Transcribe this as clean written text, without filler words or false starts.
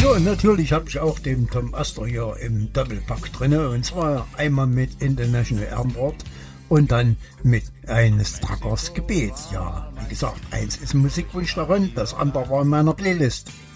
Ja, und natürlich habe ich auch den Tom Astor hier im Doppelpack drin. Und zwar einmal mit International Airport und dann mit eines Truckers Gebet. Ja, wie gesagt, eins ist ein Musikwunsch darin, das andere war in meiner Playlist.